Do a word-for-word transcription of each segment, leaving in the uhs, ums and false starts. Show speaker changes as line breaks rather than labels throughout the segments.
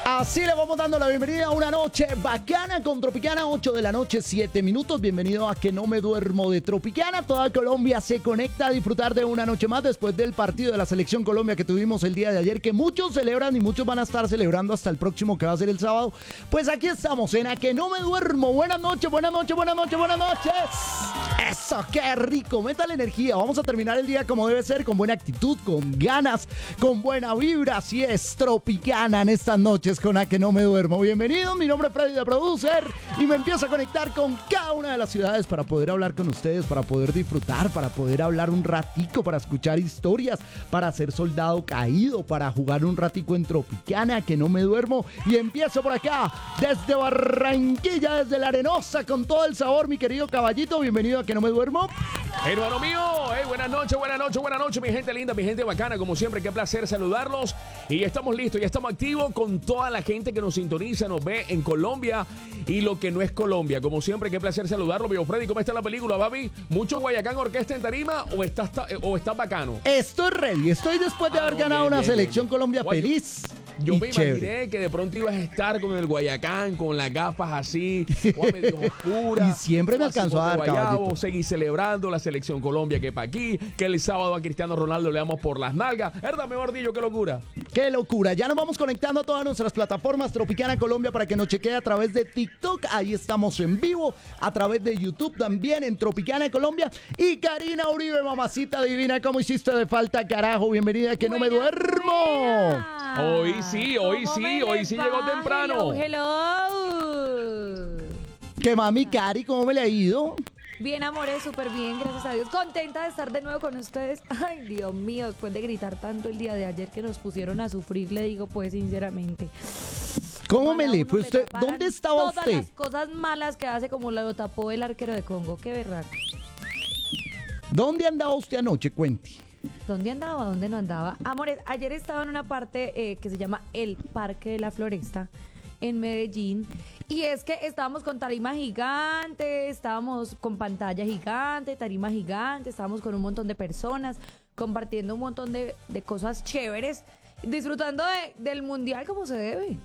Así le vamos dando la bienvenida a una noche bacana con Tropicana, ocho de la noche, siete minutos. Bienvenido a Que No Me Duermo de Tropicana. Toda Colombia se conecta a disfrutar de una noche más después del partido de la Selección Colombia que tuvimos el día de ayer, que muchos celebran y muchos van a estar celebrando hasta el próximo que va a ser el sábado. Pues aquí estamos en A Que No Me Duermo. Buenas noches, buenas noches, buenas noches, buenas noches. Eso, qué rico. Meta la energía. Vamos a terminar el día como debe ser, con buena actitud, con ganas, con buena vibra. Así es, Tropicana en estas noches con A Que No Me Duermo. Bienvenido, mi nombre es Freddy de Producer y me empiezo a conectar con cada una de las ciudades para poder hablar con ustedes, para poder disfrutar, para poder hablar un ratico, para escuchar historias, para ser soldado caído, para jugar un ratico en Tropicana, Que No Me Duermo. Y empiezo por acá, desde Barranquilla, desde la Arenosa, con todo el sabor, mi querido caballito. Bienvenido a Que No Me Duermo.
Hermano mío, hey, buenas noches, buenas noches, buenas noches, mi gente linda, mi gente bacana, como siempre, qué placer saludarlos. Y estamos listos, ya estamos activos con toda la gente que nos sintoniza, nos ve en Colombia y lo que no es Colombia. Como siempre, qué placer saludarlo. Viejo Freddy, ¿cómo está la película, papi? ¿Mucho Guayacán Orquesta en tarima o estás, o estás bacano?
Estoy ready, estoy después de
Ah,
haber
no,
ganado
bien,
una
bien,
selección
bien.
Colombia
Guay,
feliz.
Yo
y
me
chévere.
imaginé que de pronto ibas a estar con el Guayacán, con las gafas así, o medio oscuras.
Y siempre me
o así
alcanzó a
como
dar,
guayabo,
caballito.
seguir celebrando la selección Colombia que pa' aquí, que el sábado a Cristiano Ronaldo le damos por las nalgas. ¿Verdad, mejor dicho, qué locura?
¡Qué locura! Ya nos vamos conectando a todas nuestras plataformas Tropicana Colombia para que nos chequee a través de TikTok. Ahí estamos en vivo. A través de YouTube también en Tropicana Colombia. Y Karina Uribe, mamacita divina, ¿cómo hiciste de falta, carajo? Bienvenida a Que No Me
Buenas,
Duermo.
buenas.
Hoy sí, hoy
¿Cómo
sí,
me
hoy
les
sí
va?
llegó temprano.
Hello, hello.
¿Qué mami, Cari? ¿Cómo me le ha ido?
Bien, amores, súper bien, gracias a Dios. Contenta de estar de nuevo con ustedes. Ay, Dios mío, después de gritar tanto el día de ayer que nos pusieron a sufrir, le digo pues sinceramente.
¿Cómo
Ojalá
me le
uno
fue
le
usted?
taparan
¿Dónde estaba
todas
usted?
las cosas malas que hace, como lo tapó el arquero de Congo. Qué verdad.
¿Dónde andaba usted anoche? Cuente.
¿Dónde andaba? ¿Dónde no andaba? Amores, ayer estaba en una parte eh, que se llama el Parque de la Floresta en Medellín, y es que estábamos con tarima gigante, estábamos con pantalla gigante, tarima gigante, estábamos con un montón de personas compartiendo un montón de, de cosas chéveres, disfrutando de, del mundial como se debe.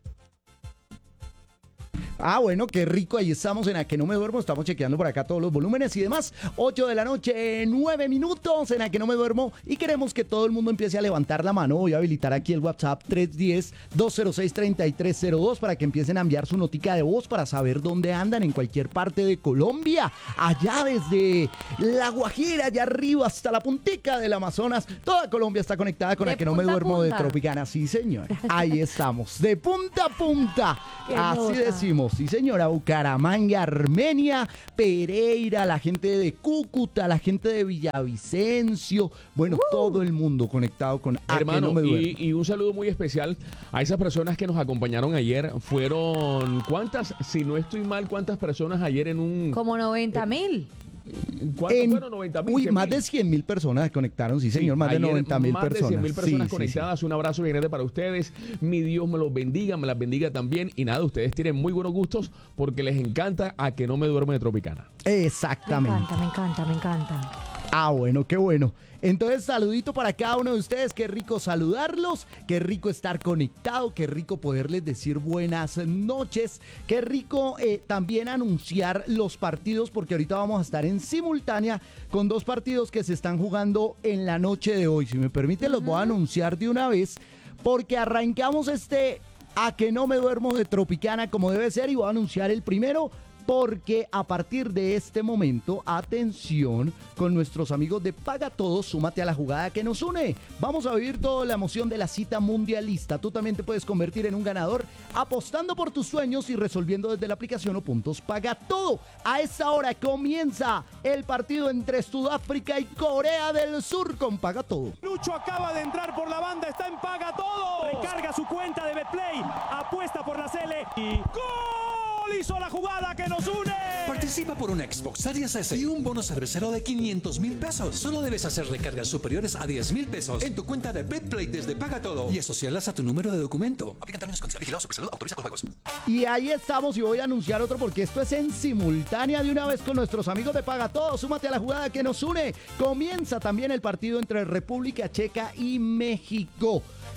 Ah, bueno, qué rico, ahí estamos en A Que No Me Duermo, estamos chequeando por acá todos los volúmenes y demás. ocho de la noche, nueve minutos en A Que No Me Duermo y queremos que todo el mundo empiece a levantar la mano. Voy a habilitar aquí el WhatsApp tres uno cero, dos cero seis, tres tres cero dos para que empiecen a enviar su notica de voz para saber dónde andan en cualquier parte de Colombia, allá desde La Guajira, allá arriba hasta la puntica del Amazonas. Toda Colombia está conectada con
De
A Que No Me
punta a
Duermo de
punta.
Tropicana, sí señor, ahí estamos, de punta a punta,
Qué
así
nota.
decimos. Sí, señora, Bucaramanga, Armenia, Pereira, la gente de Cúcuta, la gente de Villavicencio, bueno, todo el mundo conectado con A Que
Hermano,
No Me Duermo.
y, y un saludo muy especial a esas personas que nos acompañaron ayer. Fueron, ¿cuántas? Si no estoy mal, ¿cuántas personas ayer en un...
Como noventa mil.
¿Cuántas
En-
fueron? noventa mil.
uy, más de cien mil personas se conectaron, sí señor, más de
ayer
noventa mil
Más
personas.
de cien mil personas
Sí, sí,
conectadas. Un abrazo bien grande para ustedes. Mi Dios me los bendiga, me las bendiga también. Y nada, ustedes tienen muy buenos gustos porque les encanta A Que No Me Duermo de Tropicana.
sí.
Me
Exactamente.
encanta, me encanta, me encanta.
Ah, bueno, qué bueno. Entonces, saludito para cada uno de ustedes. Qué rico saludarlos, qué rico estar conectado, qué rico poderles decir buenas noches, qué rico eh, también anunciar los partidos, porque ahorita vamos a estar en simultánea con dos partidos que se están jugando en la noche de hoy. Si me permite, los voy a anunciar de una vez, porque arrancamos este A Que No Me Duermo de Tropicana como debe ser, y voy a anunciar el primero. Porque a partir de este momento, atención, con nuestros amigos de Paga Todo, súmate a la jugada que nos une. Vamos a vivir toda la emoción de la cita mundialista. Tú también te puedes convertir en un ganador apostando por tus sueños y resolviendo desde la aplicación o puntos Paga Todo. A esta hora comienza el partido entre Sudáfrica y Corea del Sur con Paga Todo.
Lucho acaba de entrar por la banda, está en Paga Todo. Recarga su cuenta de Betplay, apuesta por la Cele y ¡gol! Hizo la jugada que nos une.
Participa por una Xbox Series S y un bono cervecero de quinientos mil pesos. Solo debes hacer recargas superiores a diez mil pesos en tu cuenta de Betplay desde Paga Todo y asociarlas a tu número de documento. Aplican términos y condiciones. Vigilado Supersalud. Autoriza con juegos.
Y ahí estamos y voy a anunciar otro porque esto es en simultánea de una vez con nuestros amigos de Paga Todo. Súmate a la jugada que nos une. Comienza también el partido entre República Checa y México.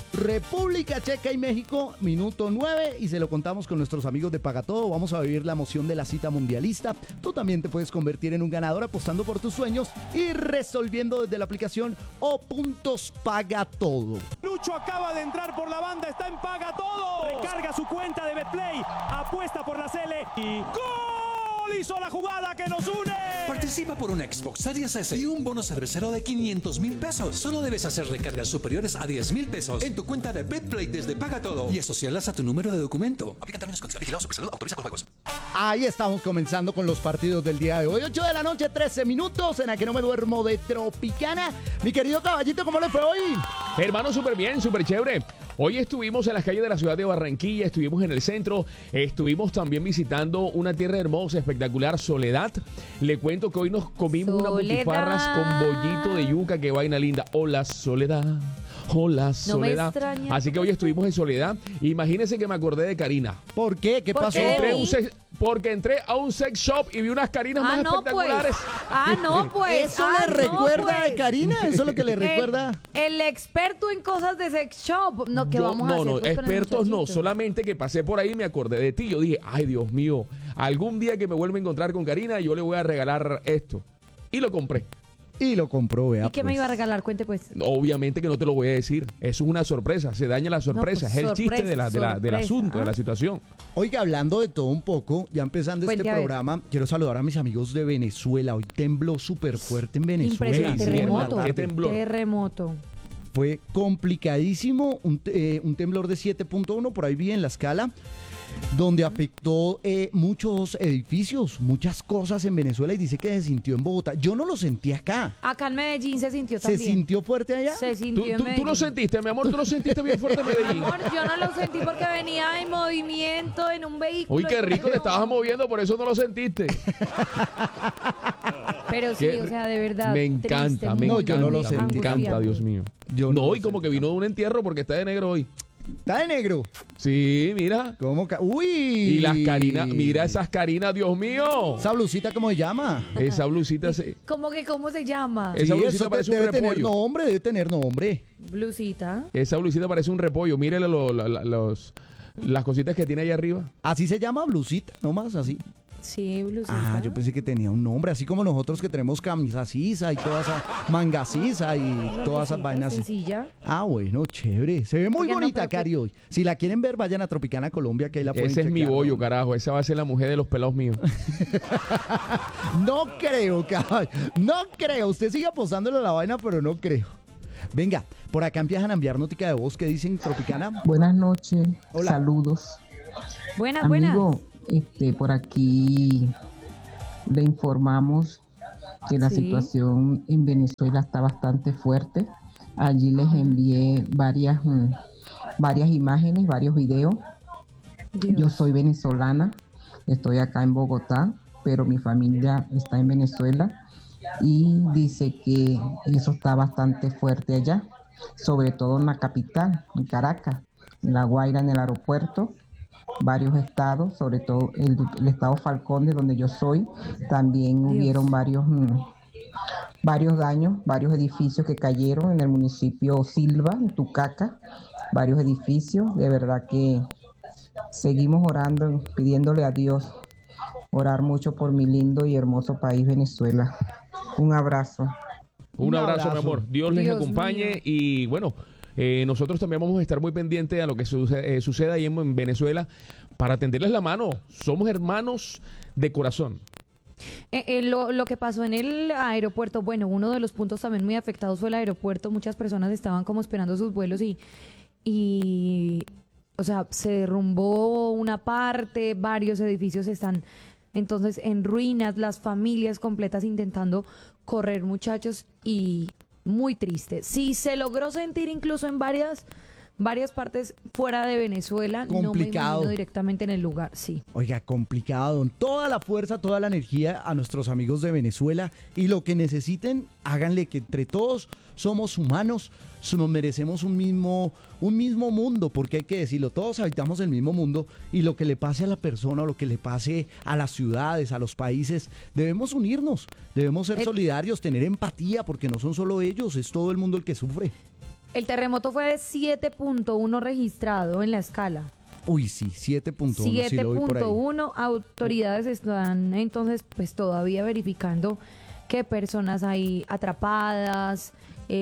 República Checa y México, minuto nueve, y se lo contamos con nuestros amigos de Pagatodo. Vamos a vivir la emoción de la cita mundialista. Tú también te puedes convertir en un ganador apostando por tus sueños y resolviendo desde la aplicación O Puntos Pagatodo.
Lucho acaba de entrar por la banda, está en Paga Todo. Recarga su cuenta de Betplay, apuesta por la Cele y ¡gol! Hizo la jugada que nos une.
Participa por una Xbox Series S y un bono cervecero de quinientos mil pesos. Solo debes hacer recargas superiores a diez mil pesos en tu cuenta de Betplay desde Paga Todo y asociarlas a tu número de documento. Aplican términos y condiciones. Vigilado Supersalud. Autoriza con juegos.
Ahí estamos comenzando con los partidos del día de hoy. ocho de la noche, trece minutos, en la que no me duermo de Tropicana. Mi querido caballito, ¿cómo le fue hoy?
Hermano, súper bien, súper chévere. Hoy estuvimos en las calles de la ciudad de Barranquilla, estuvimos en el centro, estuvimos también visitando una tierra hermosa, espectacular, Soledad. Le cuento que hoy nos comimos unas
Soledad.
butifarras con bollito de yuca, qué vaina linda. Hola, Soledad. Hola,
No me
Soledad.
extraña.
Así que hoy estuvimos en Soledad. Imagínense que me acordé de Karina.
¿Por qué? ¿Qué
¿Por
pasó?
qué?
Entré a un sex- porque entré a un sex shop y vi unas Karinas
Ah,
más
no, pues.
espectaculares.
Ah, no, pues.
¿Eso
Ah,
le
no,
recuerda
pues.
a Karina? ¿Eso es lo que le recuerda?
El, el experto en cosas de sex shop. No, ¿qué
Yo-
vamos a
no,
hacer?
no,
pues, con el
expertos no,
muchachito?
solamente que pasé por ahí y me acordé de ti. Yo dije, ay, Dios mío, algún día que me vuelva a encontrar con Karina, yo le voy a regalar esto. Y lo compré.
Y lo compró, vea.
¿Y qué me
pues.
iba a regalar? Cuente, pues.
Obviamente que no te lo voy a decir. Eso es una sorpresa. Se daña la sorpresa.
pues,
es el chiste
sorpresa,
de la, de la- del
sorpresa,
asunto, de
ah.
la situación.
Oiga, hablando de todo un poco, ya empezando
Cuente,
este
a ver.
programa, quiero saludar a mis amigos de Venezuela. Hoy tembló súper fuerte en Venezuela.
Impresionante.
Sí, sí,
Terremoto.
hermano, qué temblor.
Terremoto.
Fue complicadísimo, un, te- eh, un temblor de siete punto uno, por ahí vi en la escala, donde afectó eh, muchos edificios, muchas cosas en Venezuela, y dice que se sintió en Bogotá. Yo no lo sentí acá.
Acá en Medellín se sintió
¿Se
también.
sintió fuerte allá?
Se
¿Tú,
sintió en
tú- tú
Medellín.
lo sentiste, mi amor? ¿Tú lo sentiste bien fuerte en Medellín?
Amor, yo no lo sentí porque venía en movimiento en un vehículo.
Uy, qué rico, te estabas moviendo, por eso no lo sentiste.
Pero sí,
Qué-
o sea, de verdad.
Me encanta,
triste,
me
muy
No, yo no lo
encanta, me
sentí.
encanta, Dios mío.
Yo
no,
no
y como que vino de un entierro porque está de negro hoy.
Está de negro.
Sí, mira.
¿Cómo? ca- ¡Uy!
Y las carinas, mira esas carinas, Dios mío.
¿Esa blusita cómo se llama?
Esa blusita, se-
¿Cómo que cómo se llama?
Esa
Sí,
blusita
eso
parece un
debe tener
repollo.
nombre, debe tener nombre.
Blusita.
esa blusita parece un repollo. Mírele lo- la- la- los, las cositas que tiene ahí arriba.
Así se llama blusita, nomás así.
Sí, blusita.
Ah, yo pensé que tenía un nombre, así como nosotros que tenemos camisa sisa y toda esa manga sisa y todas esas vainas.
Sencilla.
Ah, bueno, chévere. Se ve muy
Oiga, no,
bonita,
pero que-
Cari, hoy. Si la quieren ver, vayan a Tropicana Colombia, que ahí la pueden
Ese es mi
chequear,
bollo,
¿no?
carajo. Esa va a ser la mujer de los pelados míos.
No creo, caballo. No creo. Usted sigue apostándole a la vaina, pero no creo. Venga, por acá empiezan a enviar notica de voz que dicen Tropicana.
Buenas noches,
Hola.
saludos.
Buenas, buenas.
Amigo, este, por aquí le informamos que la
Sí.
situación en Venezuela está bastante fuerte. Allí les envié varias, mm, varias imágenes, varios videos.
Dios.
Yo soy venezolana, estoy acá en Bogotá, pero mi familia está en Venezuela y dice que eso está bastante fuerte allá, sobre todo en la capital, en Caracas, en La Guaira, en el aeropuerto, varios estados, sobre todo el, el estado Falcón, de donde yo soy, también
Dios.
hubieron varios, mm, varios daños, varios edificios que cayeron en el municipio Silva, en Tucaca, varios edificios, de verdad que seguimos orando, pidiéndole a Dios, orar mucho por mi lindo y hermoso país Venezuela. Un abrazo.
Un,
Un
abrazo, mi
abrazo.
amor. Dios les
Dios
acompañe
mío.
y bueno, eh, nosotros también vamos a estar muy pendientes a lo que suce- eh, suceda ahí en, en Venezuela para tenderles la mano. Somos hermanos de corazón.
Eh, eh, lo, lo que pasó en el aeropuerto, bueno, uno de los puntos también muy afectados fue el aeropuerto. Muchas personas estaban como esperando sus vuelos y, y o sea, se derrumbó una parte, varios edificios están entonces en ruinas, las familias completas intentando correr, muchachos, y muy triste. Sí, se logró sentir incluso en varias, varias partes fuera de Venezuela, no me
Complicado.
imagino directamente en el lugar, sí.
Oiga, complicado. Don. Toda la fuerza, toda la energía a nuestros amigos de Venezuela y lo que necesiten, háganle, que entre todos somos humanos, so- nos merecemos un mismo, un mismo mundo, porque hay que decirlo, todos habitamos el mismo mundo y lo que le pase a la persona o lo que le pase a las ciudades, a los países, debemos unirnos, debemos ser
Eh,
solidarios, tener empatía, porque no son solo ellos, es todo el mundo el que sufre.
El terremoto fue de siete punto uno registrado en la escala.
Uy, sí, siete punto uno.
siete punto uno, autoridades están entonces pues todavía verificando qué personas hay atrapadas,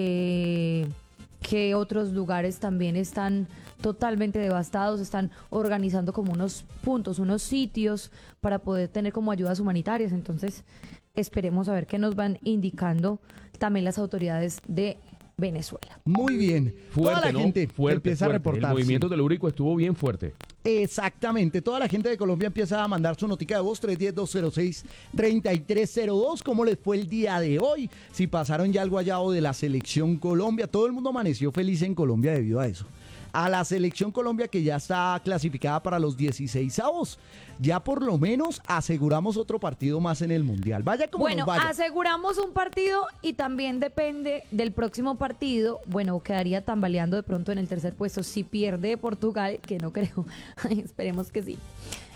eh, qué otros lugares también están totalmente devastados, están organizando como unos puntos, unos sitios para poder tener como ayudas humanitarias. Entonces esperemos a ver qué nos van indicando también las autoridades de Venezuela.
Muy bien.
Fuerte,
Toda la
¿no?
gente
Fuerte,
empieza
fuerte.
a reportar.
El movimiento
sí.
telúrico estuvo bien fuerte.
Exactamente. Toda la gente de Colombia empieza a mandar su notica de voz tres uno cero, dos cero seis, tres tres cero dos. ¿Cómo les fue el día de hoy? Si pasaron ya el guayabo de la selección Colombia. Todo el mundo amaneció feliz en Colombia debido a eso. A la selección Colombia que ya está clasificada para los dieciseisavos. Ya por lo menos aseguramos otro partido más en el Mundial. Vaya como
Bueno,
nos vaya.
aseguramos un partido y también depende del próximo partido. Bueno, quedaría tambaleando de pronto en el tercer puesto si pierde Portugal, que no creo. Esperemos que sí.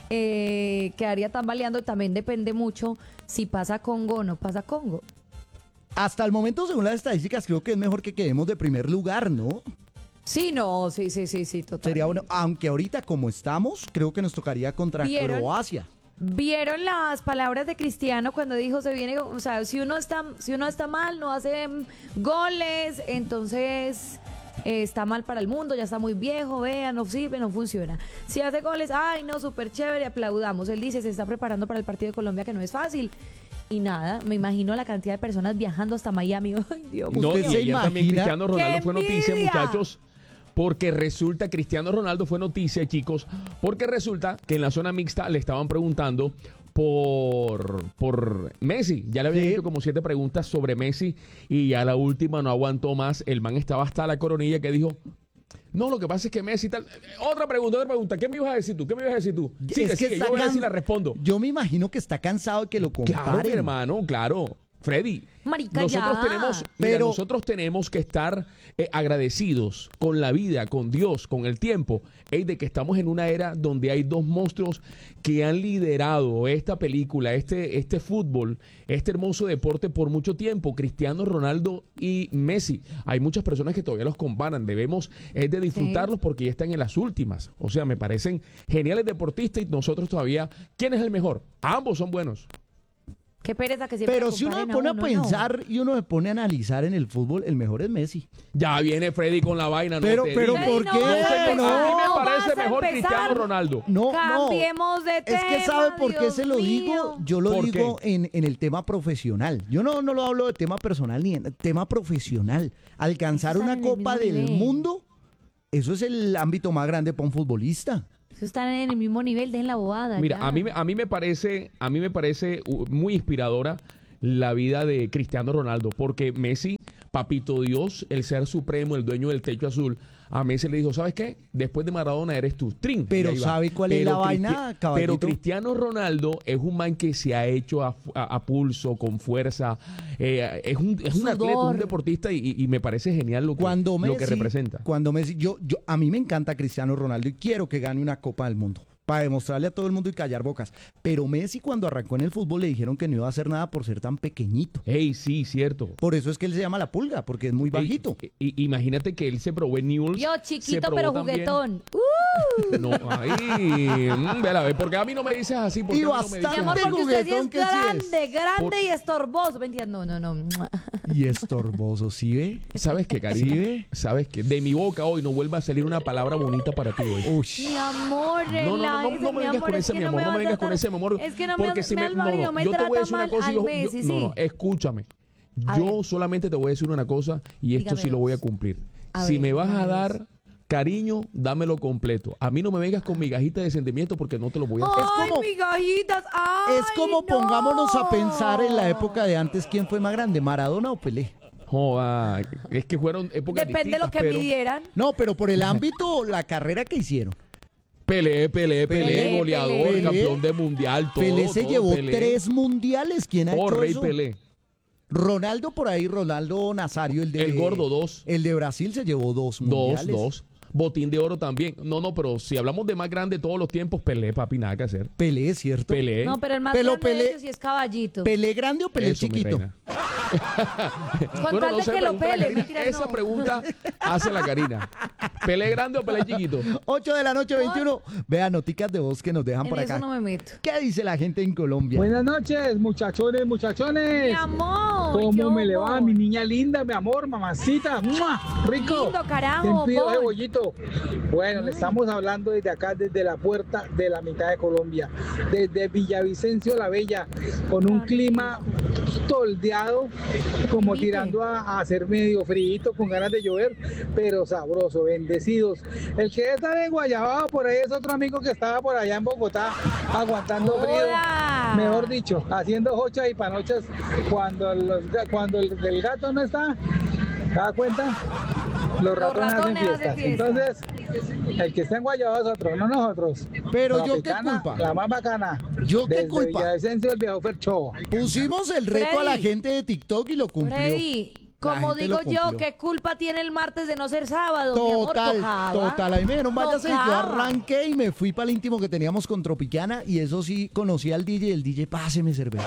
Eh, quedaría tambaleando. También depende mucho si pasa Congo o no pasa Congo.
Hasta el momento, según las estadísticas, creo que es mejor que quedemos de primer lugar, ¿no?
Sí, no, sí, sí, sí, sí, total.
Sería bueno, aunque ahorita como estamos, creo que nos tocaría contra
¿Vieron?
Croacia.
¿Vieron las palabras de Cristiano cuando dijo se viene, o sea, si uno está, si uno está mal, no hace mm, goles, entonces eh, está mal para el mundo, ya está muy viejo, vea, no sirve, no funciona. Si hace goles, ay, no, súper chévere, aplaudamos. Él dice, se está preparando para el partido de Colombia, que no es fácil. Y nada, me imagino la cantidad de personas viajando hasta Miami. Ay, Dios mío.
No, y
¿Usted se
ayer también
imagina?
Cristiano Ronaldo
¡Qué
fue noticia,
envidia!
muchachos. Porque resulta, Cristiano Ronaldo fue noticia, chicos, porque resulta que en la zona mixta le estaban preguntando por, por Messi. Ya le habían
Sí.
hecho como siete preguntas sobre Messi y ya la última no aguantó más. El man estaba hasta la coronilla que dijo, no, lo que pasa es que Messi tal... Otra pregunta, otra pregunta. ¿Qué me ibas a decir tú? ¿Qué me ibas a decir tú? Sigue,
Es que
sigue,
está
yo voy a ver
can-
si la respondo.
Yo me imagino que está cansado de que lo comparen.
Claro, mi hermano, claro. Freddy,
Marica,
nosotros
ya.
tenemos, mira,
Pero-
nosotros tenemos que estar eh, agradecidos con la vida, con Dios, con el tiempo, ey, de que estamos en una era donde hay dos monstruos que han liderado esta película, este, este fútbol, este hermoso deporte por mucho tiempo, Cristiano Ronaldo y Messi. Hay muchas personas que todavía los comparan, debemos es de disfrutarlos porque ya están en las últimas. O sea, me parecen geniales deportistas y nosotros todavía, ¿quién es el mejor? Ambos son buenos.
Qué pereza que siempre
Pero
lo
si uno se
comparen
pone a
uno,
pensar y uno se pone a analizar en el fútbol, el mejor es Messi.
Ya viene Freddy con la vaina. no
Pero-
te
pero
digo.
¿por
no
qué?
vas a
A mí
empezar,
me
no
parece
vas a
mejor
empezar.
Cristiano Ronaldo.
No,
Cambiemos de
no.
tema,
Es que ¿sabe por qué
Dios
se lo digo?
mío.
Yo lo
¿Por
digo
qué?
en, en el tema profesional. Yo no, no lo hablo de tema personal ni en tema profesional. Alcanzar
Están
una
en el
Copa
mismo
del
nivel.
Mundo, eso es el ámbito más grande para un futbolista.
Eso están en el mismo nivel, dejen la bobada.
Mira,
ya.
a mí, me- a mí me parece, a mí me parece uh, muy inspiradora la vida de Cristiano Ronaldo, porque Messi, papito Dios, el ser supremo, el dueño del techo azul, a Messi le dijo, ¿sabes qué? Después de Maradona eres tú, trin.
Pero
Y ahí va.
¿sabe cuál es la vaina, caballito?
Pero Cristiano Ronaldo es un man que se ha hecho a, a- a pulso, con fuerza, eh, es un, es un
Sudor.
atleta, un deportista y, y me parece genial lo que,
Cuando Messi,
lo que representa.
Cuando Messi, yo, yo, a mí me encanta Cristiano Ronaldo y quiero que gane una Copa del Mundo para demostrarle a todo el mundo y callar bocas. Pero Messi cuando arrancó en el fútbol le dijeron que no iba a hacer nada por ser tan pequeñito.
Ey, sí, cierto.
Por eso es que él se llama la pulga, porque es muy bajito.
Ey, y- imagínate que él se probó en Newell's.
Yo,
se
chiquito,
probó
pero
también-
juguetón. Uh,
No, ay, mm, vela, ve, porque a mí no me dices así, porque
Y
a mí no me
bastante.
mi
dices
amor,
así.
porque usted sí
juguetón
es
que sí es.
grande, grande
Por-
y estorboso. Mentira, no, no, no.
Y estorboso, ¿sí ve?
¿Sabes qué,
¿Sí
cariño?
ve?
¿Sabes qué? De mi boca hoy no vuelva a salir una palabra bonita para ti hoy.
Uy.
Mi amor,
No, no, no, no,
relájese,
no me
mi
vengas
amor,
con
es
ese,
que
mi
no
amor,
me
no
va
me
a
vengas con
tratar-
ese, mi amor.
Es que no me,
porque si
me,
me,
me,
no, no,
no me
yo te voy a
trata
decir una
mal
cosa y
al
yo, yo-
Messi,
no, no,
sí.
escúchame.
A
Yo
ver.
solamente te voy a decir una cosa y esto
Dígame
sí lo voy a
dos.
cumplir.
A
si
ver,
me vas a
dígame
dar
dos.
cariño, dámelo completo. A mí no me vengas con migajita de sentimiento porque no te lo voy a hacer.
Ay,
como-
migajitas, ay,
Es como
no.
pongámonos a pensar en la época de antes, ¿quién fue más grande, Maradona o Pelé?
Joda, es que fueron épocas
Depende de lo
distintas,
que
pero
midieran.
No, pero por el ámbito, la carrera que hicieron.
Pelé, Pelé, Pelé,
Pelé,
goleador,
Pelé.
campeón de mundial, todo.
Pelé se
todo,
llevó
Pelé.
tres mundiales. ¿Quién ha
Oh,
hecho
Rey
eso?
Pelé.
Ronaldo por ahí, Ronaldo Nazario, el de
El gordo, dos.
El de Brasil se llevó dos
Dos,
mundiales.
dos. botín de oro también. No, no, pero si hablamos de más grande de todos los tiempos, Pelé, papi, nada que hacer.
Pelé, ¿cierto?
Pelé.
No, pero el más
Pero
grande de
Pelé-
ellos sí es Caballito.
¿Pelé grande o Pelé
Eso, mi
chiquito?
reina.
Con tal de
se
que lo
pregunta la
pele,
Karina.
mentira,
Esa
no.
pregunta hace la Karina. ¿Pelé grande o Pelé chiquito?
ocho de la noche, veintiuno. Vean, noticas de voz que nos dejan
En
por
eso
acá.
no me meto.
¿Qué dice la gente en Colombia?
Buenas noches, muchachones, muchachones.
Mi amor.
¿Cómo
¿qué
me le
hubo?
va, mi niña linda, mi amor, mamacita? ¡Mua! Rico.
Lindo, carajo,
¿Quién pidió ese
boy.
bollito? Bueno, le estamos hablando desde acá, desde la puerta de la mitad de Colombia, desde Villavicencio la Bella, con un clima toldeado, como
Rique.
tirando a, a ser medio frío, con ganas de llover, pero sabroso, bendecidos. El que está en Guayabao por ahí es otro amigo que estaba por allá en Bogotá, aguantando frío.
Hola.
Mejor dicho, haciendo hochas y panochas cuando, los, ga- cuando el, el gato no está, ¿te das cuenta? Los ratones,
ratones
hacen
hacen
fiestas.
fiesta.
Entonces, el que está en Guayabao es otro, no nosotros.
Pero
La
yo qué
picana,
culpa.
La más bacana.
¿Yo qué
Desde
culpa?
Villavicencio, el viejo Fercho.
Pusimos el reto a la
Freddy.
gente de TikTok y lo cumplió.
Freddy,
La
como
gente
digo
lo
yo,
cumplió.
¿qué culpa tiene el martes de no ser sábado? mi amor?
Total,
Tocaba.
total. Ahí me dijeron, váyase. Yo
Tocaba.
arranqué y me fui para el íntimo que teníamos con Tropicana y eso sí, conocí al D J y el D J, páseme cerveza.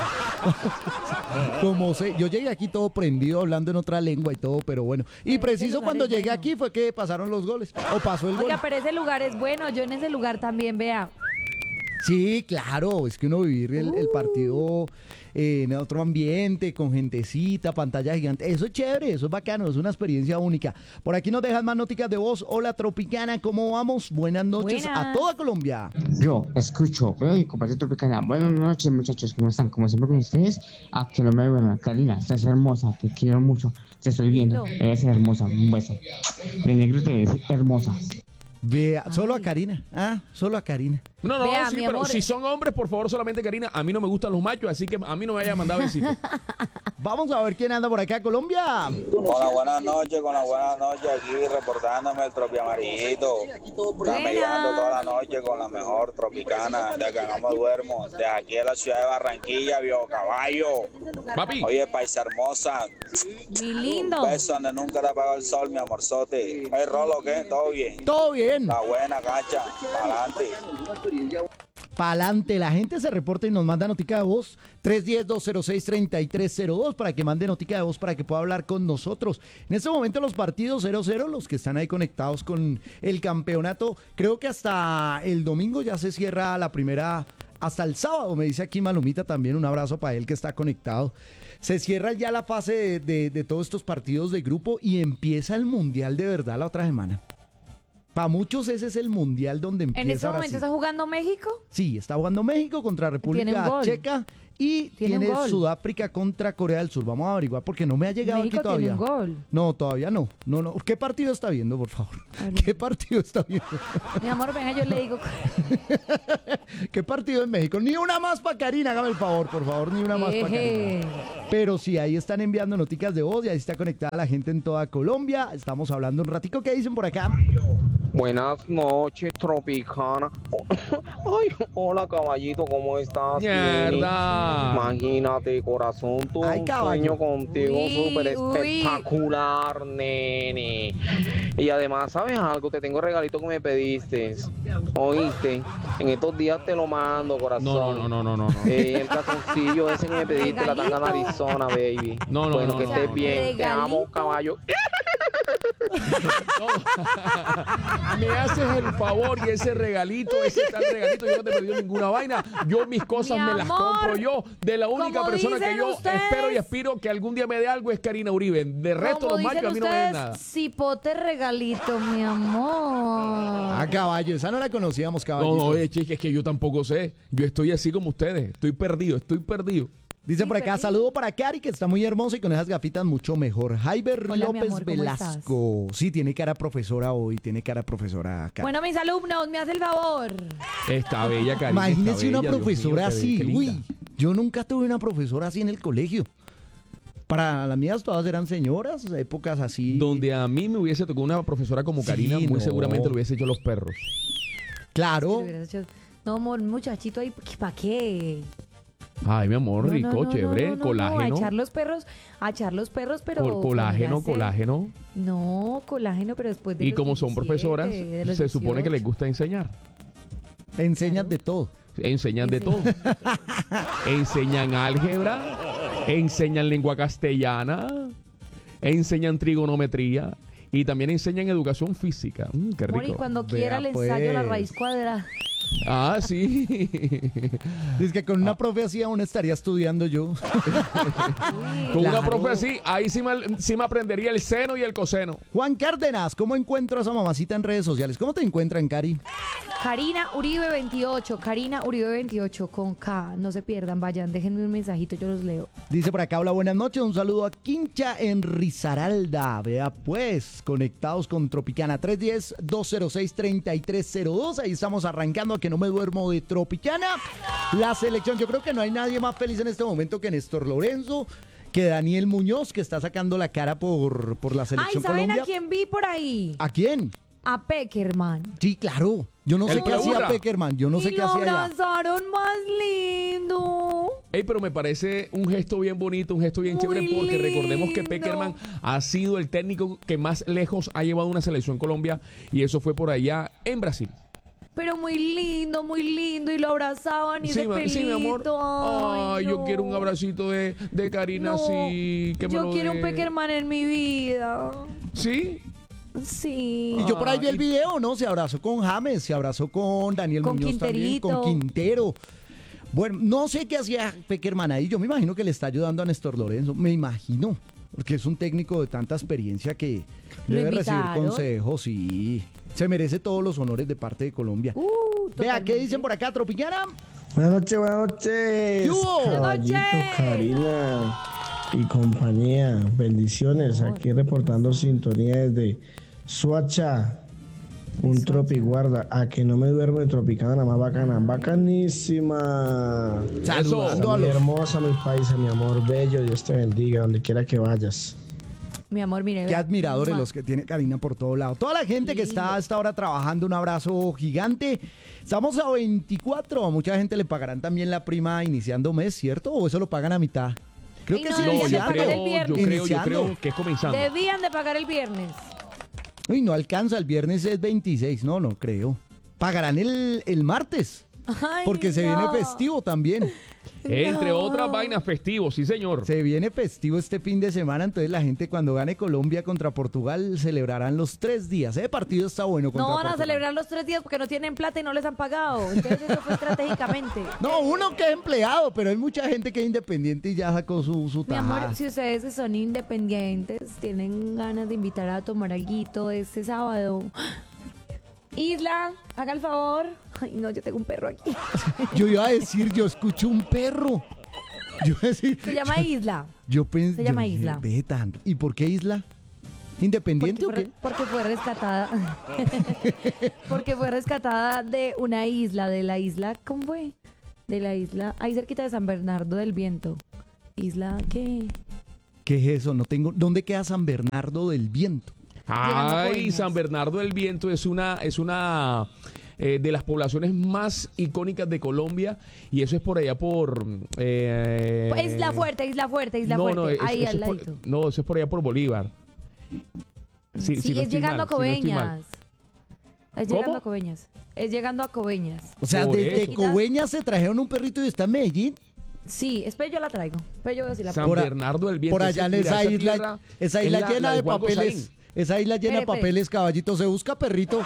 Como sé, yo llegué aquí todo prendido, hablando en otra lengua y todo, pero bueno. Y
Ese
preciso
lugar
cuando
es
llegué
bueno.
aquí fue que pasaron los goles, o pasó el gol.
Oiga, pero ese lugar es bueno. Yo en ese lugar también, vea.
Sí, claro, es que uno vivir el, el partido eh, en otro ambiente, con gentecita, pantalla gigante, eso es chévere, eso es bacano, es una experiencia única. Por aquí nos dejan más noticas de voz. Hola Tropicana, ¿cómo vamos? Buenas noches a
Buenas.
toda Colombia.
Yo escucho, veo y comparto Tropicana. Buenas noches, muchachos, ¿cómo están? Como siempre con ustedes, a que no me ven. Karina, estás hermosa, te quiero mucho. Te estoy viendo,
Lindo.
eres hermosa. Un beso. De negro te ves hermosa.
Vea, solo a Karina, ah, solo a Karina.
No, no,
Vea,
sí,
mi
pero
amor.
si son hombres, por favor, solamente Karina. A mí no me gustan los machos, así que a mí no me vaya a mandar besitos.
Vamos a ver quién anda por acá, Colombia.
Con las buenas noches, con las buenas noches aquí reportándome el tropi amarillito. Está llevando toda la noche con la mejor tropicana, de acá no me duermo, de aquí de la ciudad de Barranquilla, viejo caballo.
Papi,
Oye, paisa hermosa,
Mi
un
lindo.
beso donde nunca te apagó el sol, mi amorzote. ¿El rolo qué? ¿Todo bien?
Todo bien.
La buena, cacha, adelante.
Pa'lante, la gente se reporta y nos manda notica de voz tres uno cero, dos cero seis, tres tres cero dos para que mande notica de voz para que pueda hablar con nosotros. En este momento los partidos cero cero, los que están ahí conectados con el campeonato, creo que hasta el domingo ya se cierra la primera, hasta el sábado, me dice aquí Malumita también, un abrazo para él que está conectado. Se cierra ya la fase de, de, de todos estos partidos de grupo y empieza el Mundial de verdad la otra semana. Para muchos ese es el Mundial donde empieza
En este
ahora
momento
sí.
está jugando México.
Sí, está jugando México contra
Tiene
República
un gol.
Checa y
Tiene un
tiene
gol.
Sudáfrica contra Corea del Sur. Vamos a averiguar porque no me ha llegado
México
aquí todavía.
tiene un gol.
No, todavía no. No, no. ¿Qué partido está viendo, por favor?
A ver.
¿Qué partido está viendo?
Mi amor, venga, yo le digo.
¿Qué partido en México? Ni una más para Karina, hágame el favor, por favor, ni una más para Karina.
Eje.
Pero sí, ahí están enviando noticas de voz y ahí está conectada la gente en toda Colombia. Estamos hablando un ratico. ¿Qué dicen por acá?
Buenas noches, Tropicana. Ay, hola, caballito, ¿cómo estás?
mierda.
Imagínate, corazón, tuve
Ay,
un
caballo.
sueño contigo
Uy,
súper
uy.
espectacular, nene. Y además, ¿sabes algo? Te tengo el regalito que me pediste. ¿Oíste? En estos días te lo mando, corazón.
No, no, no, no, no, no.
Eh, el calzoncillo ese que me pediste, la tanga
Regalito.
Arizona, baby.
No, no,
bueno,
no,
que
no,
estés
no.
bien. Te amo,
Regalito.
caballo.
Me haces el favor y ese regalito, ese tal regalito, yo no te he pedido ninguna vaina. Yo mis cosas
Mi
me las
amor,
compro yo. De la única
como
persona que
dicen
yo
ustedes.
espero y aspiro que algún día me dé algo es Karina Uribe. De resto,
Como
los machos
dicen
a mí no me den
ustedes,
nada.
cipote regalito, mi amor.
Ah, caballo, esa no la conocíamos, caballo.
No, no, oye, chica, es que yo tampoco sé. Yo estoy así como ustedes. Estoy perdido, estoy perdido.
Dice
Sí,
por acá,
feliz.
saludo para Cari, que está muy hermosa y con esas gafitas mucho mejor. Jaiber
Hola, mi
López
amor, ¿cómo
Velasco. Sí, tiene cara profesora hoy, tiene cara profesora acá.
Bueno, mis alumnos, me hace el favor.
Está bella, Karina.
Imagínese
está
una
bella, Dios
profesora
mío, te
así.
ves, qué linda.
Uy, yo nunca tuve una profesora así en el colegio. Para las mías todas eran señoras, épocas así.
Donde a mí me hubiese tocado una profesora como
Sí,
Karina, muy
no.
seguramente lo hubiese hecho los perros.
Le
Claro.
hubieras hecho- No, amor, muchachito ahí, ¿para qué?
Ay, mi amor,
No,
rico,
no, no,
chévere,
no, no, no,
colágeno.
a echar los perros, a echar los perros, pero...
Col- colágeno,
con una sed.
colágeno.
No, colágeno, pero después de
Y
los
como son
diecisiete,
profesoras,
de los
se supone que les
dieciocho.
gusta enseñar.
Enseñas de todo.
Enseñan de todo. Enseñan álgebra, enseñan lengua castellana, enseñan trigonometría y también enseñan educación física. Mm, qué
Amor, y
rico.
cuando
Vea,
quiera le ensayo la
pues.
raíz cuadrada.
Ah, sí.
Dice que con una profe así aún estaría estudiando yo.
Con una
Claro.
profe así, ahí sí me, sí me aprendería el seno y el coseno.
Juan Cárdenas, ¿cómo encuentro a esa mamacita en redes sociales? ¿Cómo te encuentran, Cari?
Karina Uribe veintiocho, Karina Uribe veintiocho con K. No se pierdan, vayan, déjenme un mensajito, yo los leo.
Dice por acá, hola, buenas noches. Un saludo a Quincha en Risaralda. Vea pues, conectados con Tropicana tres uno cero, dos cero seis, tres tres cero dos. Ahí estamos arrancando a que no me duermo de Tropicana. La selección, yo creo que no hay nadie más feliz en este momento que Néstor Lorenzo, que Daniel Muñoz, que está sacando la cara por, por la
Ay,
selección
¿saben
Colombia.
a quién vi por ahí?
¿A quién?
A Peckerman.
Sí, claro. Yo no
El
sé qué
que
hacía
burra.
Peckerman. Yo no sé
y
qué
lo
hacía allá.
abrazaron más lindo.
Ey, pero me parece un gesto bien bonito, un gesto bien
Muy
chévere, porque recordemos que
lindo.
Peckerman ha sido el técnico que más lejos ha llevado una selección Colombia y eso fue por allá en Brasil.
Pero muy lindo, muy lindo. Y lo abrazaban y
Sí,
ese
ma-
pelito.
sí, mi amor. Ay, yo
no.
quiero un abracito de, de Karina
No,
así. Que me
yo
lo
quiero un
dé.
Peckerman en mi vida.
¿Sí?
Sí.
Y yo por ahí vi el
Ay.
video, ¿no? Se abrazó con James, se abrazó con Daniel
Con
Muñoz también,
Quinterito.
con Quintero. Bueno, no sé qué hacía Peckerman ahí. Yo me imagino que le está ayudando a Néstor Lorenzo. Me imagino. Porque es un técnico de tanta experiencia que
¿Lo
debe recibir
invitaron?
consejos y se merece todos los honores de parte de Colombia.
Uh,
Vea, ¿qué
totalmente.
dicen por acá, Tropicana?
Buenas noches, buenas noches.
¿Qué hubo?
Caballito,
Buenas noches.
Karina y compañía. Bendiciones. Aquí reportando sintonía desde Suacha. Un tropiguarda. A que no me duermo de Tropicana, más bacana. Bacanísima.
Saludando a
Mi
los...
hermosa, mi paisa, mi amor bello. Dios te bendiga, donde quiera que vayas.
Mi amor, mire.
Qué
vea.
admiradores
Mua.
los que tiene Karina por todo lado. Toda la gente que está hasta ahora trabajando, un abrazo gigante. Estamos a veinticuatro. A mucha gente le pagarán también la prima iniciando mes, ¿cierto? ¿O eso lo pagan a mitad? Creo
Y
que
no
sí,
deberían de
iniciando.
pagar el
creo, yo
viernes.
creo, yo
Iniciando.
creo que es comenzando.
Debían de pagar el viernes.
Uy, no alcanza, el viernes es veintiséis. No, no creo. Pagarán el, el martes,
Ay,
porque se
no.
viene festivo también.
Entre
No.
otras vainas festivos, sí señor.
Se viene festivo este fin de semana, entonces la gente cuando gane Colombia contra Portugal celebrarán los tres días. Ese partido está bueno contra
No van a
Portugal.
celebrar los tres días porque no tienen plata y no les han pagado. Entonces eso fue estratégicamente.
No, uno que es empleado, pero hay mucha gente que es independiente y ya sacó su, su
Mi
tajada.
amor, si ustedes que son independientes, tienen ganas de invitar a tomar alguito este sábado. Isla, haga el favor. Ay, no, yo tengo un perro aquí.
Yo iba a decir, yo escucho un perro. Yo iba a decir,
Se llama Isla.
yo pensé,
Se llama
yo dije,
Isla.
ve tan- ¿Y por qué Isla? ¿Independiente
Porque
o
fue,
qué?
porque fue rescatada. Porque fue rescatada de una isla, de la isla, ¿cómo fue? De la isla, ahí cerquita de San Bernardo del Viento. Isla, ¿qué?
¿Qué es eso? No tengo. ¿Dónde queda San Bernardo del Viento?
Llegando a
Ay,
Coveñas.
San Bernardo del Viento es una, es una eh, de las poblaciones más icónicas de Colombia y eso es por allá por... eh,
Isla Fuerte, Isla Fuerte, Isla
no,
Fuerte.
no, es-
ahí
eso
al
es por-
ladito.
no, eso es por allá por Bolívar.
Sí,
si no
es
estoy
llegando
mal,
a
si no estoy mal.
Coveñas. Es
¿Cómo?
llegando a Coveñas. Es llegando a Coveñas.
O sea,
Por
desde
eso.
Coveñas se trajeron un perrito y está en Medellín.
Sí, espera, yo la traigo. Espera, yo voy a decir la
San
Por a-
Bernardo del Viento.
Por allá en
mira,
esa isla,
tierra
esa
es
isla
la-
llena
la
de
Juan
papeles.
Gozaín.
Esa isla llena de
Espere, espere.
papeles, caballito. Se busca perrito.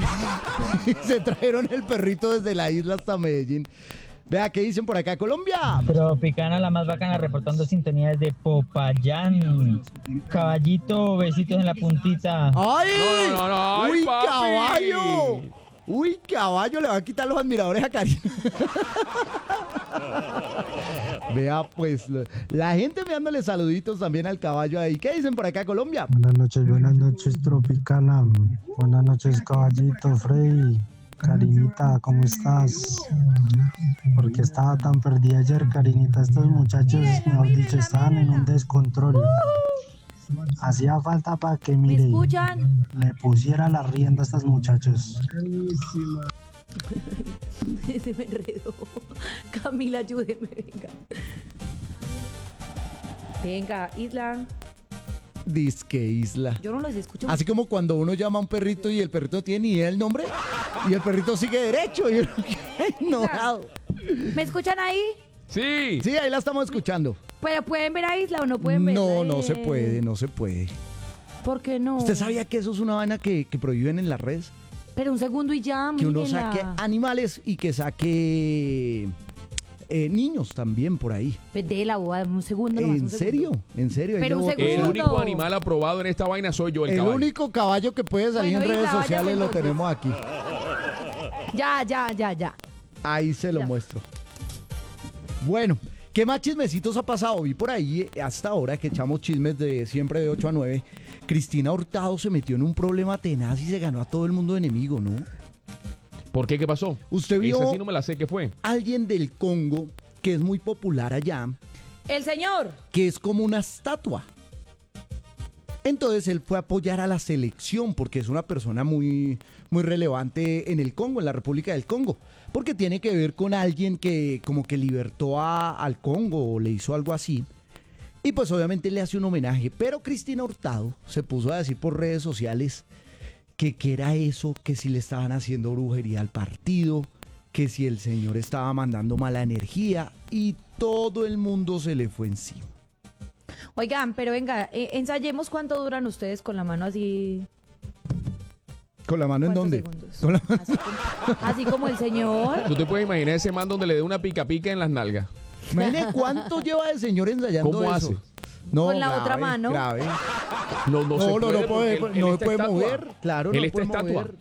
Se trajeron el perrito desde la isla hasta Medellín. Vea, ¿qué dicen por acá, Colombia?
Tropicana, la más bacana, reportando sintonía desde Popayán. Caballito, besitos en la puntita.
¡Ay!
No, no, no, no, ay,
¡Uy,
papi!
caballo! ¡Uy, caballo! Le va a quitar los admiradores a Karina. Vea, pues, lo- la gente enviándole saluditos también al caballo ahí. ¿Qué dicen por acá, Colombia?
Buenas noches, buenas noches, Tropicana. Buenas noches, caballito, Frey. Karinita, ¿cómo estás? ¿Por qué estaba tan perdida ayer, Karinita? Estos muchachos, mejor dicho, estaban en un descontrol. Hacía falta para que,
¿Me
mire,
escuchan?
le pusiera la rienda a estos muchachos.
Se me enredó. Camila, ayúdeme, venga. Venga, Isla.
Disque Isla.
Yo no los escucho.
Así como cuando uno llama a un perrito y el perrito tiene ni idea del nombre y el perrito sigue derecho y uno queda enojado.
¿Me escuchan ahí?
Sí.
Sí, ahí la estamos escuchando.
¿Pero pueden ver a Isla o no pueden ver?
No, no se puede, no se puede.
¿Por qué no?
¿Usted sabía que eso es una vaina que, que prohíben en las redes?
Pero un segundo y ya,
Que uno
mírenla.
saque animales y que saque eh, niños también por ahí.
De la boda, un segundo nomás,
¿En
un segundo.
serio? ¿En serio? Ahí
Pero
le
un
boto-
El
segundo.
único animal aprobado en esta vaina soy yo, el,
El
caballo.
único caballo que puede salir
Bueno,
en redes
Isla, vaya,
sociales lo
entonces.
tenemos aquí.
Ya, ya, ya, ya.
Ahí se lo
Ya.
muestro. Bueno, ¿qué más chismecitos ha pasado? Vi por ahí eh, hasta ahora que echamos chismes de siempre de ocho a nueve. Cristina Hurtado se metió en un problema tenaz y se ganó a todo el mundo de enemigo, ¿no?
¿Por qué? ¿Qué pasó?
Usted vio
Esa sí no me la sé, ¿qué fue?
alguien del Congo que es muy popular allá,
El señor.
que es como una estatua. Entonces él fue a apoyar a la selección porque es una persona muy, muy relevante en el Congo, en la República del Congo, porque tiene que ver con alguien que como que libertó a- al Congo o le hizo algo así. Y pues obviamente le hace un homenaje, pero Cristina Hurtado se puso a decir por redes sociales que qué era eso, que si le estaban haciendo brujería al partido, que si el señor estaba mandando mala energía y todo el mundo se le fue encima.
Oigan, pero venga, eh, ensayemos cuánto duran ustedes con la mano así.
¿Con la mano en
¿Cuántos
dónde?
segundos?
Con la-
Así como, así como el señor.
¿Tú te puedes imaginar ese man donde le dé una pica pica en las nalgas?
Imagine cuánto lleva el señor ensayando
¿Cómo
eso.
hace?
No,
Con la
grave,
otra mano.
Grave.
No, no,
No,
se
no,
puede.
no puede,
porque él-
no
él
se
está
puede
estatua.
mover. Claro,
Él
no
está
puede
estatua.
mover.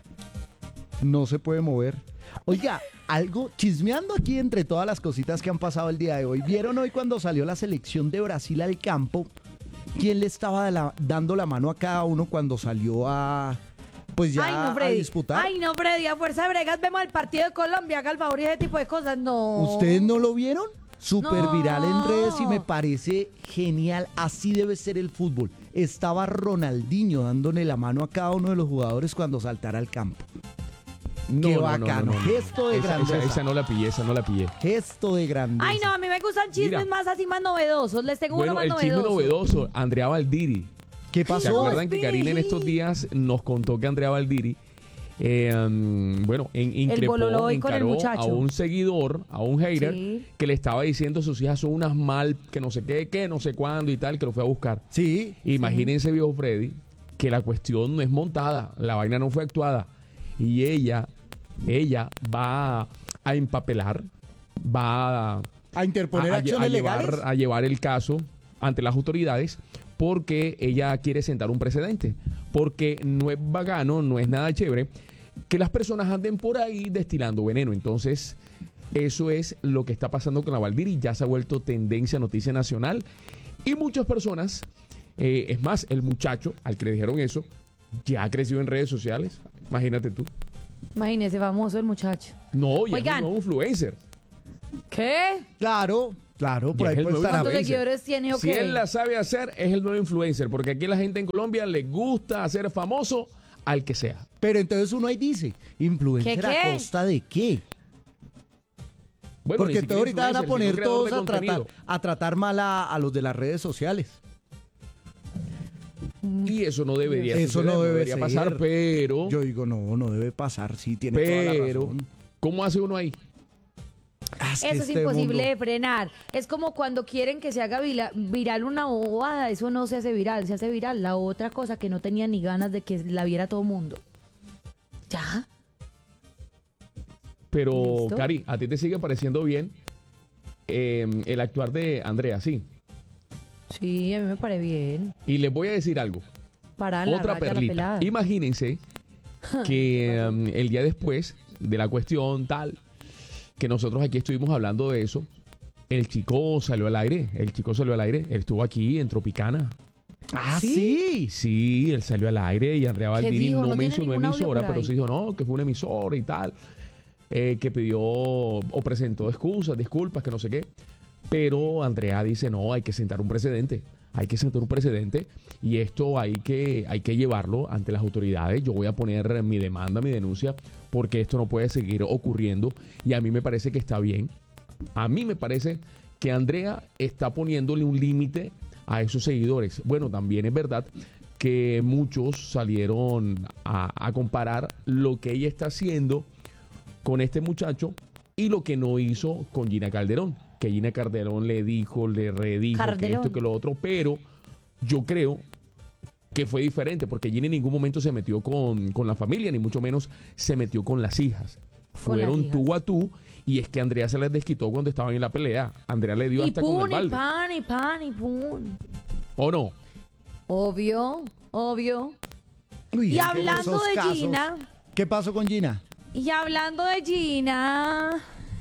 No se puede mover. Oiga, algo chismeando aquí entre todas las cositas que han pasado el día de hoy. ¿Vieron hoy cuando salió la selección de Brasil al campo? ¿Quién le estaba la- dando la mano a cada uno cuando salió a pues ya
Ay, no,
a
Freddy.
disputar?
Ay, no, Freddy. A fuerza de bregas vemos el partido de Colombia. Haga el favor y ese tipo de cosas. No.
¿Ustedes no lo vieron? Súper
No.
viral en redes y me parece genial. Así debe ser el fútbol. Estaba Ronaldinho dándole la mano a cada uno de los jugadores cuando saltara al campo.
No,
Qué
no, no,
bacano.
no, no, no.
Gesto de
Esa-
grandeza.
Esa, esa no la pillé, esa no la pillé.
Gesto de grandeza.
Ay, no, a mí me gustan chismes
Mira.
más así, más novedosos. Les tengo
Bueno,
uno más
el chisme
novedoso.
novedoso, Andrea Valdiri.
¿Qué
¿Se
pasó?
acuerdan que Karina en estos días nos contó que Andrea Valdiri, eh, um, bueno, en, increpó,
bololo hoy con el
encaró
muchacho.
a un seguidor, a un hater,
Sí.
que le estaba diciendo sus hijas son unas mal, que no sé qué, que no sé cuándo y tal, que lo fue a buscar.
Sí.
Imagínense, viejo Freddy, que la cuestión no es montada, la vaina no fue actuada. Y ella, ella va a empapelar, va a,
A interponer
a- a-
acciones
a llevar,
legales.
a llevar el caso ante las autoridades porque ella quiere sentar un precedente. Porque no es bacano, no es nada chévere que las personas anden por ahí destilando veneno. Entonces, eso es lo que está pasando con la Valdiri. Ya se ha vuelto tendencia, noticia nacional. Y muchas personas, eh, es más, el muchacho al que le dijeron eso, ya ha crecido en redes sociales. Imagínate tú.
Imagínese, famoso el muchacho.
No, ya es
Oigan.
un nuevo influencer.
¿Qué?
Claro, claro, por
Ya
ahí
es el
puede
nuevo
estar.
¿Cuántos
influencer.
seguidores tiene o
Si
qué?
él la sabe hacer, es el nuevo influencer, porque aquí la gente en Colombia le gusta hacer famoso al que sea.
Pero entonces uno ahí dice, ¿influencer
¿Qué,
a
qué?
costa de qué?
Bueno,
Porque
ni
entonces
siquiera
ahorita van a
influencer,
poner
sino creador
todos
de
a tratar,
contenido.
a tratar mal a, a los de las redes sociales.
Y eso no debería
Eso
suceder,
no debe
debería
ser.
pasar, pero,
Yo digo, no, no debe pasar, sí, tiene toda la
pero,
razón.
¿cómo hace uno ahí?
Ah, es que
Eso es
este
imposible
mundo-
de frenar. Es como cuando quieren que se haga vila- viral una bobada. Eso no se hace viral, se hace viral. La otra cosa que no tenía ni ganas de que la viera todo el mundo. ¿Ya?
Pero,
¿Listo?
Cari, ¿a ti te sigue pareciendo bien eh, el actuar de Andrea? Sí.
Sí, a mí me parece bien.
Y les voy a decir algo.
Para la
Otra
raya, la
perlita.
pelada.
Imagínense que um, el día después de la cuestión tal, que nosotros aquí estuvimos hablando de eso, el chico salió al aire, el chico salió al aire, él estuvo aquí en Tropicana.
Ah, sí.
Sí, él salió al aire y Andrea Valdiri
dijo?
no,
¿No tiene
mencionó
ningún audio
emisora,
por
pero
ahí?
sí dijo, no, que fue una emisora y tal, eh, que pidió o presentó excusas, disculpas, que no sé qué. Pero Andrea dice, no, hay que sentar un precedente. hay que sentar un precedente y esto hay que, hay que llevarlo ante las autoridades. Yo voy a poner mi demanda, mi denuncia, porque esto no puede seguir ocurriendo y a mí me parece que está bien. A mí me parece que Andrea está poniéndole un límite a esos seguidores. Bueno, también es verdad que muchos salieron a, a comparar lo que ella está haciendo con este muchacho y lo que no hizo con Gina Calderón. Que Gina Calderón le dijo, le redijo
Calderón.
que esto, que lo otro, pero yo creo que fue diferente porque Gina en ningún momento se metió con, con la familia, ni mucho menos se metió con las hijas.
Con las
Fueron
hijas.
tú a tú y es que Andrea se les desquitó cuando estaban en la pelea. Andrea le dio
Y
hasta con el
pun, y
balde.
pan, y pan, y pun.
¿O no?
Obvio, obvio.
Uy,
Y
es que
hablando
esos
de
casos-
Gina,
¿Qué pasó con Gina?
y hablando de Gina,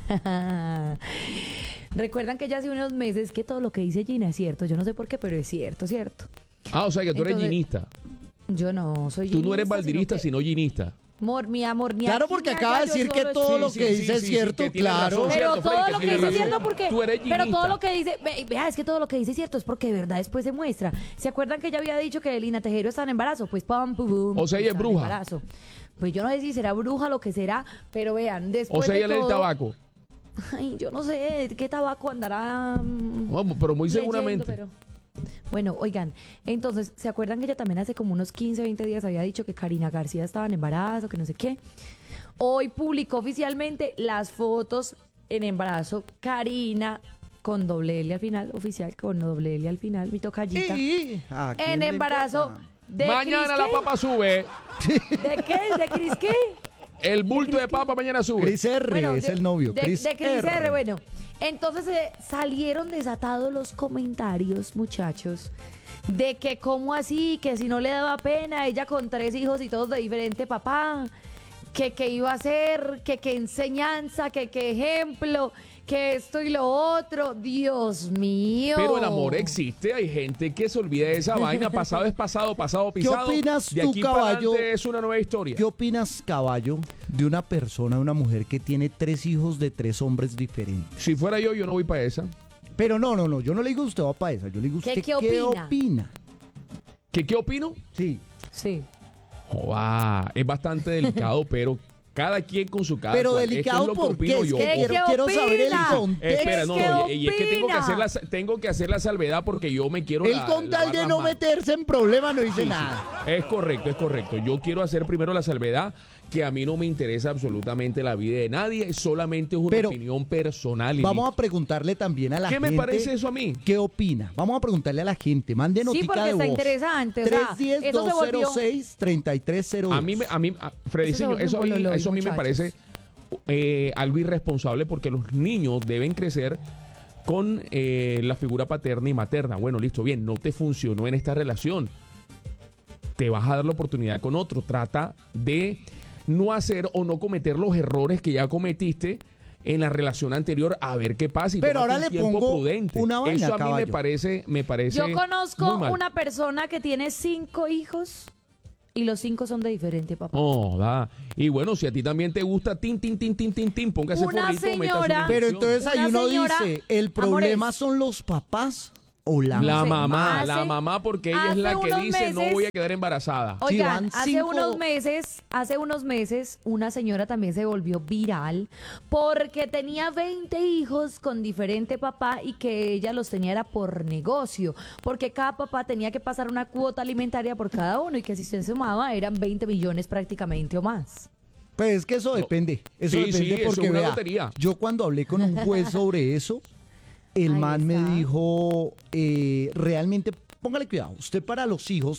recuerdan que ya hace unos meses que todo lo que dice Gina es cierto. Yo no sé por qué, pero es cierto, cierto.
Ah, o sea que tú eres
Entonces,
ginista.
Yo no soy
Tú no eres
ginista,
valdirista,
sino
sino ginista.
que- Amor, mi amor, ni
Claro,
aquí
porque
ni
acaba
allá,
de
yo
decir que
solo
todo
estoy-
lo
Sí,
que
sí,
dice
sí,
es
sí,
cierto,
que tiene
claro.
razón,
Pero
cierto,
todo
Freddy,
lo
que
que
tiene
dice
razón.
cierto porque,
Tú eres
pero todo
ginista.
lo que dice, ve- vea, es que todo lo que dice es cierto, es porque de verdad después se muestra. ¿Se acuerdan que ella había dicho que Lina Tejero está en embarazo? Pues pam, pum, pum.
O sea, ella es
está en
bruja.
embarazo. Pues yo no sé si será bruja lo que será, pero vean, después
O sea,
de
ella lee el
todo-
tabaco.
Ay, yo no sé qué tabaco andará. mm,
Vamos, pero muy
leyendo,
seguramente.
pero- Bueno, oigan, entonces, ¿se acuerdan que ella también hace como unos quince, veinte días había dicho que Karina García estaba en embarazo, que no sé qué? Hoy publicó oficialmente las fotos en embarazo. Karina con doble L al final, oficial con doble L al final, mi tocallita.
Sí, ¿a quién
En
le
embarazo
importa?
de
Mañana
Cris
la
qué?
papa sube.
¿De qué? ¿De Cris qué?
El bulto de papa mañana sube.
Chris R
Bueno,
es
de-
el novio.
De,
Chris
de Cris
R.
R, bueno. Entonces eh, salieron desatados los comentarios, muchachos, de que cómo así, que si no le daba pena, ella con tres hijos y todos de diferente papá, que qué iba a hacer, que qué enseñanza, que qué ejemplo, que esto y lo otro. Dios mío.
Pero el amor existe, hay gente que se olvida de esa vaina. Pasado es pasado, pasado
¿Qué
pisado.
opinas
de
tú,
aquí para
caballo?
adelante es una nueva historia.
¿Qué opinas, caballo, de una persona, de una mujer que tiene tres hijos de tres hombres diferentes?
Si fuera yo, yo no voy para esa.
Pero no, no, no, yo no le digo a usted va para esa, yo le digo a
¿Qué-
usted
qué
qué
opina?
opina.
¿Qué, qué opino?
Sí.
Sí.
Joda, es bastante delicado, pero cada quien con su cada
Pero
cual. Esto
delicado,
es lo que
¿por
opino
qué?
yo.
Es que
¿Qué-
quiero,
qué
quiero saber el
opina?
contexto.
Espera, no,
¿Qué
no, y, y es que tengo que,
opina?
hacer la, tengo que hacer la salvedad porque yo me quiero
Él
la-
con tal
lavar
de
las
no
manos.
meterse en problemas no dice
Sí, sí.
nada.
Es correcto, es correcto. Yo quiero hacer primero la salvedad que a mí no me interesa absolutamente la vida de nadie, solamente es una
Pero
opinión personal. y
Vamos a
listo.
preguntarle también a la
¿Qué
gente.
me parece eso a mí?
¿Qué opina? Vamos a preguntarle a la gente. Mande
Sí,
notica
porque
de
está
voz.
interesante, o sea,
tres diez,
eso se
dos cero
volvió-
seis, treinta y tres cero dos.
A mí, me- a mí, a- Freddy,
Eso se
señor,
volvió
eso, a
un
mí,
bololo,
eso a mí me
muchachos.
parece eh, algo irresponsable porque los niños deben crecer con eh, la figura paterna y materna. Bueno, listo, bien, no te funcionó en esta relación. Te vas a dar la oportunidad con otro. Trata de no hacer o no cometer los errores que ya cometiste en la relación anterior, a ver qué pasa. Y
Pero
tómate
ahora
un
le
tiempo
pongo
prudente.
una vaina,
Eso a mí me
caballo.
parece, me parece
Yo
muy
conozco
mal.
una persona que tiene cinco hijos y los cinco son de diferente papá.
Oh, da. Y bueno, si a ti también te gusta tin, tin, tin, tin, tin, tin, póngase
Una
forrito, métase
señora-
una
Pero
inyección.
entonces ahí
Una
uno
señora-
dice, ¿el problema
Amores.
son los papás o la,
La
sé,
mamá,
hace-
la mamá, porque ella es
hace
la que
unos
dice no
meses-
voy a quedar embarazada.
Sí,
Oigan,
van
hace
cinco-
unos meses, hace unos meses, una señora también se volvió viral porque tenía veinte hijos con diferente papá y que ella los tenía era por negocio, porque cada papá tenía que pasar una cuota alimentaria por cada uno y que si se sumaba eran veinte millones prácticamente o más.
Pues es que eso depende. Eso
Sí, sí,
depende
eso
porque
es una
vea,
lotería.
yo cuando hablé con un juez sobre eso, el
Ahí
man
está.
me dijo, eh, realmente, póngale cuidado, usted para los hijos